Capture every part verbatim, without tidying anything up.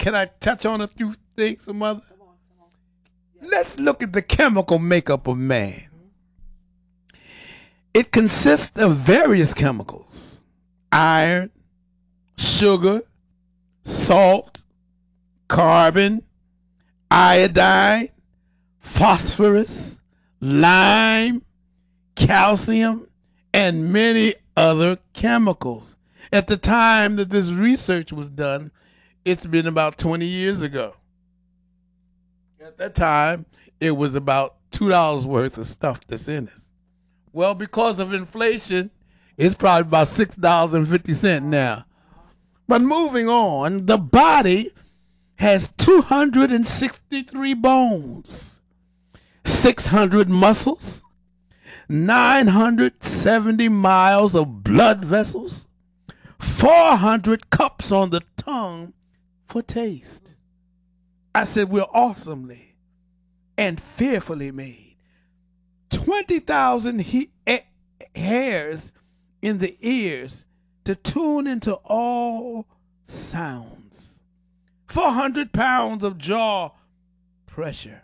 can I touch on a few things, Mother? Come on, come on. Yeah. Let's look at the chemical makeup of man. Mm-hmm. It consists of various chemicals: iron, sugar, salt, carbon, iodine, phosphorus, lime, calcium, and many other chemicals. At the time that this research was done, it's been about twenty years ago. At that time, it was about two dollars worth of stuff that's in it. Well, because of inflation, it's probably about six dollars and fifty cents now. But moving on, the body has two hundred sixty-three bones, six hundred muscles, nine hundred seventy miles of blood vessels, four hundred cups on the tongue for taste. I said we're awesomely and fearfully made. twenty thousand he- eh, hairs in the ears to tune into all sounds. four hundred pounds of jaw pressure.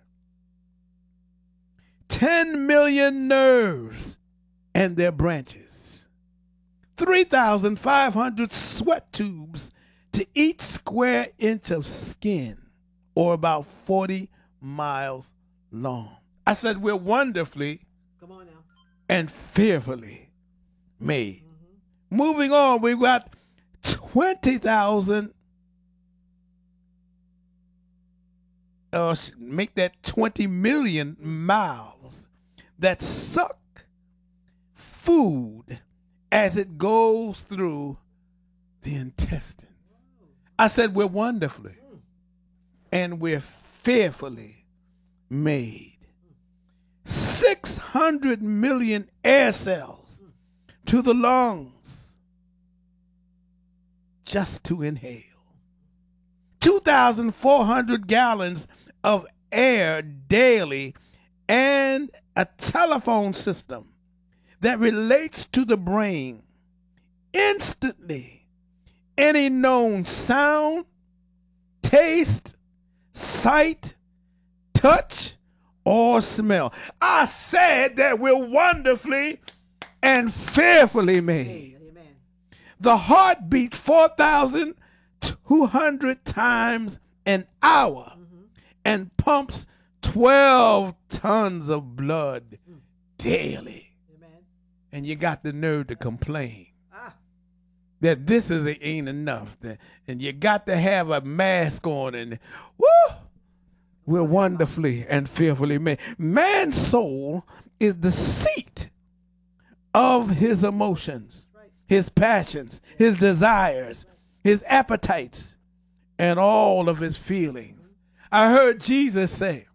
ten million nerves and their branches. three thousand five hundred sweat tubes to each square inch of skin, or about forty miles long. I said we're wonderfully Come on now. and fearfully made. Mm-hmm. Moving on, we've got twenty thousand, uh, make that twenty million mouths that suck food as it goes through the intestines. I said we're wonderfully and we're fearfully made. six hundred million air cells to the lungs just to inhale. two thousand four hundred gallons of air daily, and a telephone system that relates to the brain instantly. Any known sound, taste, sight, touch, or smell. I said that we're wonderfully and fearfully made. Amen. The heart beats four thousand two hundred times an hour mm-hmm. and pumps twelve tons of blood mm. daily. Amen. And you got the nerve to complain ah. that this is ain't enough. That, and you got to have a mask on, and woo, we're wonderfully and fearfully made. Man's soul is the seat of his emotions, his passions, his desires, his appetites, and all of his feelings. I heard Jesus say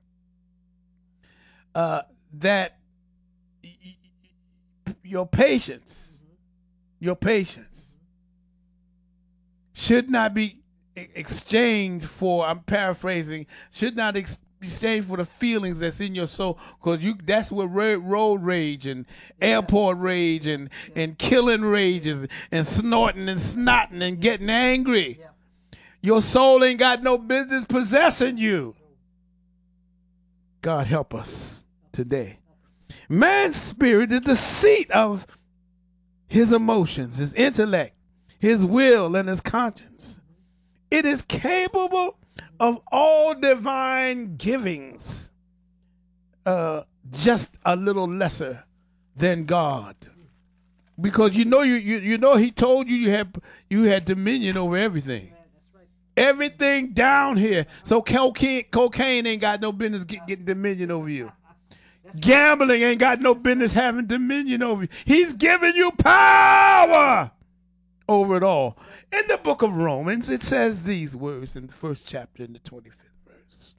uh, that y- y- your patience, your patience should not be exchanged for, I'm paraphrasing, should not ex- exchange for the feelings that's in your soul, because you that's what road, road rage and airport rage and, and killing rages and snorting and snotting and getting angry. Your soul ain't got no business possessing you. God help us today. Man's spirit is the seat of his emotions, his intellect, his will, and his conscience. It is capable of all divine givings, uh, just a little lesser than God. Because you know you, you you know he told you you had you had dominion over everything. Everything down here. So cocaine, cocaine ain't got no business get, getting dominion over you. Gambling ain't got no business having dominion over you. He's giving you power over it all. In the book of Romans, it says these words in the first chapter in the twenty-fifth verse.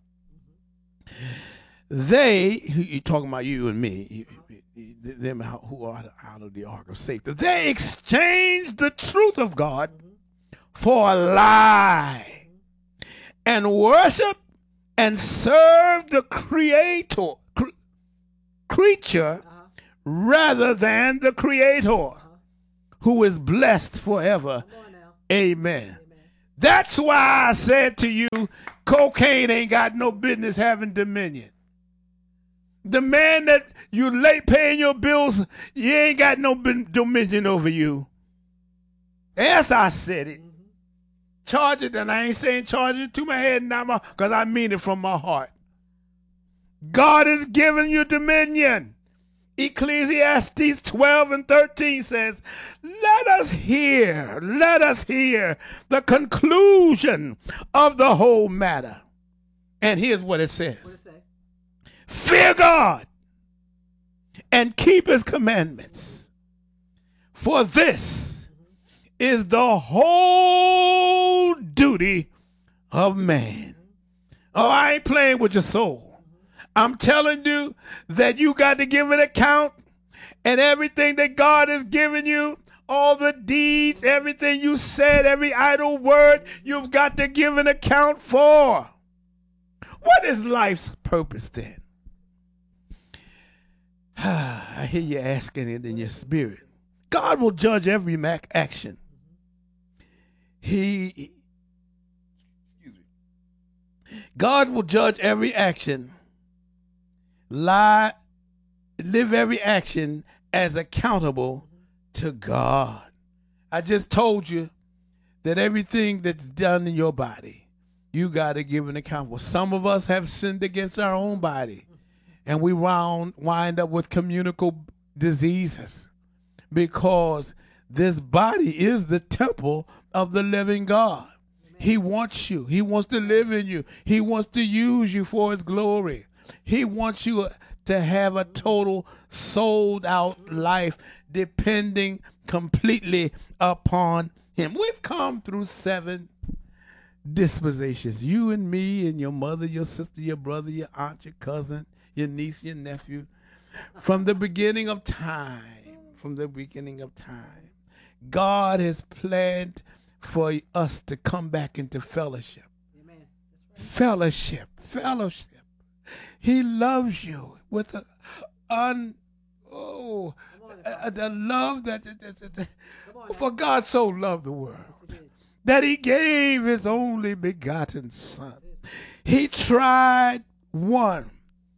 They, you're talking about you and me, them who are out of the ark of safety, they exchanged the truth of God for a lie and worship and serve the creator, cr- creature uh-huh. rather than the creator, uh-huh. who is blessed forever. Amen. Amen. That's why I said to you, cocaine ain't got no business having dominion. The man that you late paying your bills, you ain't got no dominion over you. Yes, I said it. Mm-hmm. Charge it, and I ain't saying charge it to my head now, because I mean it from my heart. God is giving you dominion. Ecclesiastes twelve and thirteen says, let us hear, let us hear the conclusion of the whole matter. And here's what it says. What it say? Fear God and keep his commandments. For this is the whole duty of man. Oh, I ain't playing with your soul. I'm telling you that you got to give an account, and everything that God has given you, all the deeds, everything you said, every idle word, you've got to give an account for. What is life's purpose then? I hear you asking it in your spirit. God will judge every action. He, excuse me. God will judge every action. Lie, live every action as accountable to God. I just told you that everything that's done in your body, you got to give an account for. Some of us have sinned against our own body, and we round, wind up with communicable diseases because this body is the temple of the living God. Amen. He wants you. He wants to live in you. He wants to use you for his glory. He wants you to have a total sold out life depending completely upon him. We've come through seven dispositions. You and me and your mother, your sister, your brother, your aunt, your cousin, your niece, your nephew. From the beginning of time, from the beginning of time, God has planned for us to come back into fellowship. Amen. That's right. Fellowship, fellowship. He loves you with a un oh a, a love that, that, that, that for God so loved the world that he gave his only begotten son. He tried one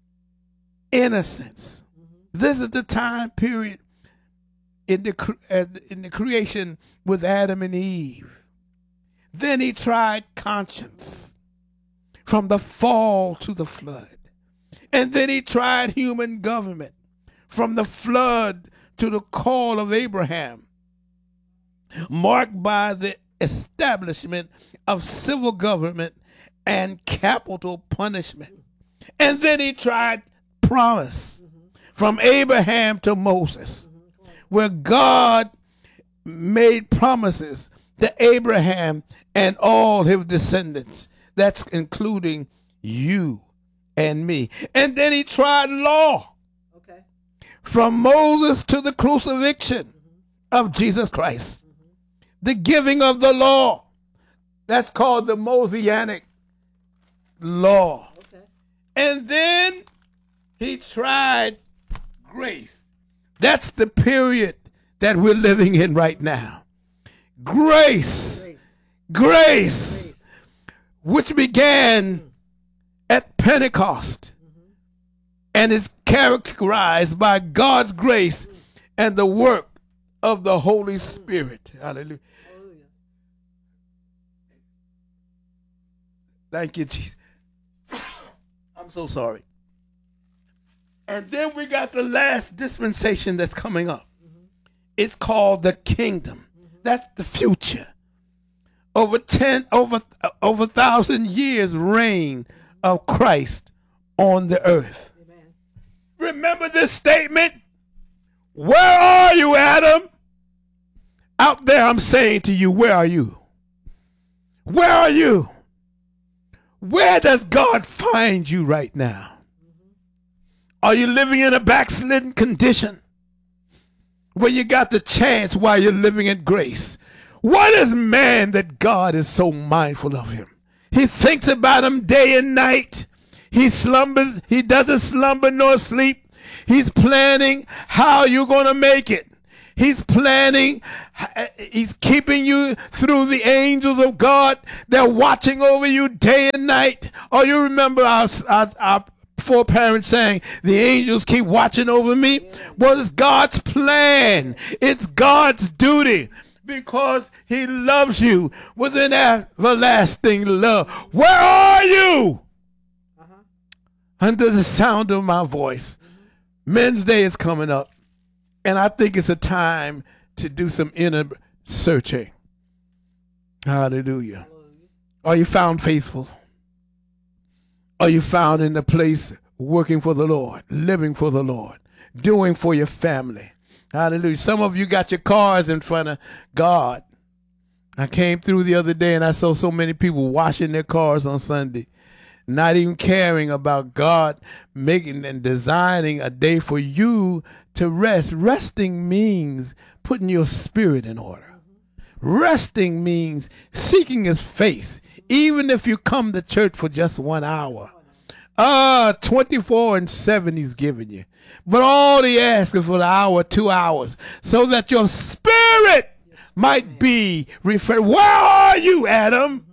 innocence. This is the time period in the uh, in the creation with Adam and Eve. Then he tried conscience from the fall to the flood. And then he tried human government from the flood to the call of Abraham, marked by the establishment of civil government and capital punishment. And then he tried promise from Abraham to Moses, where God made promises to Abraham and all his descendants. That's including you and me. And then he tried law. Okay. From Moses to the crucifixion mm-hmm. of Jesus Christ. Mm-hmm. The giving of the law. That's called the Mosaic law. Okay. And then he tried grace. That's the period that we're living in right now. Grace. Grace. Grace. Grace. Which began mm. at Pentecost, mm-hmm. and is characterized by God's grace mm-hmm. and the work of the Holy Spirit. Hallelujah. Hallelujah. Thank you, Jesus. I'm so sorry. And then we got the last dispensation that's coming up. Mm-hmm. It's called the kingdom. Mm-hmm. That's the future. Over ten, over over a thousand years reign of Christ on the earth. Amen. Remember this statement? Where are you, Adam? Out there, I'm saying to you, where are you? Where are you? Where does God find you right now? Mm-hmm. Are you living in a backslidden condition where you got the chance while you're living in grace? What is man that God is so mindful of him? He thinks about him day and night. He slumbers. He doesn't slumber nor sleep. He's planning how you're going to make it. He's planning. He's keeping you through the angels of God. They're watching over you day and night. Oh, you remember our, our, our foreparents saying, the angels keep watching over me? Well, it's God's plan. It's God's duty, because he loves you with an everlasting love. Where are you? Uh-huh. Under the sound of my voice. Mm-hmm. Men's Day is coming up. And I think it's a time to do some inner searching. Hallelujah. Hallelujah. Are you found faithful? Are you found in the place working for the Lord, living for the Lord, doing for your family? Hallelujah. Some of you got your cars in front of God. I came through the other day and I saw so many people washing their cars on Sunday, not even caring about God making and designing a day for you to rest. Resting means putting your spirit in order. Resting means seeking his face, even if you come to church for just one hour. Ah, twenty-four and seven he's giving you. But all he asks is for the hour, two hours, so that your spirit might be refreshed. Where are you, Adam?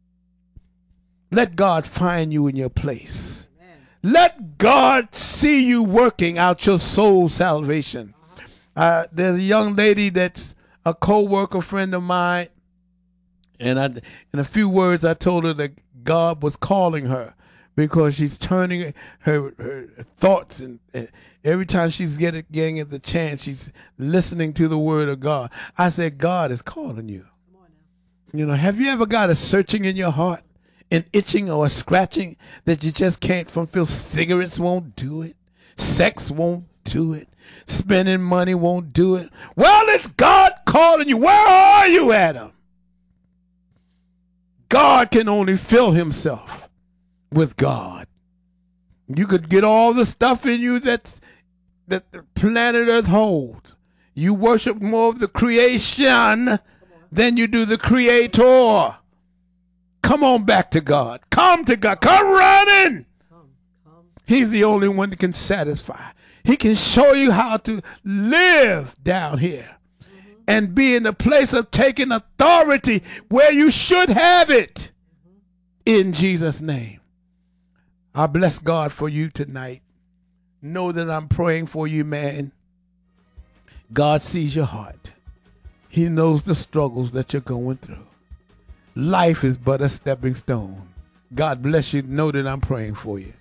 Let God find you in your place. Let God see you working out your soul salvation. Uh, there's a young lady that's a co-worker friend of mine, and I, in a few words, I told her that God was calling her, because she's turning her, her thoughts, and, and every time she's getting, getting the chance, she's listening to the word of God. I said, God is calling you. Come on now. You know, have you ever got a searching in your heart, an itching or a scratching that you just can't fulfill? Cigarettes won't do it. Sex won't do it. Spending money won't do it. Well, it's God calling you. Where are you, Adam? God can only fill himself with God. You could get all the stuff in you that's, that the planet Earth holds. You worship more of the creation than you do the Creator. Come on back to God. Come to God. Come running. Come, come. He's the only one that can satisfy. He can show you how to live down here mm-hmm. and be in the place of taking authority where you should have it. Mm-hmm. In Jesus' name. I bless God for you tonight. Know that I'm praying for you, man. God sees your heart. He knows the struggles that you're going through. Life is but a stepping stone. God bless you. Know that I'm praying for you.